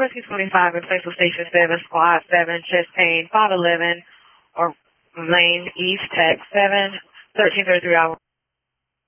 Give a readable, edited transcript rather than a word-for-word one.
Whiskey 25 in Central Station 7, Squad 7, Chastain 511, or Lane East, Tech 7, 1333 hour.